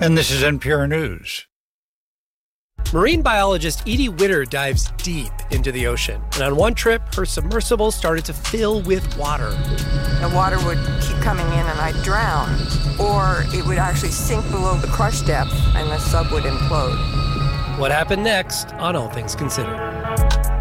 And this is NPR News. Marine biologist Edie Witter dives deep into the ocean. And on one trip, her submersible started to fill with water. The water would keep coming in and I'd drown, or it would actually sink below the crush depth and the sub would implode. What happened next on All Things Considered?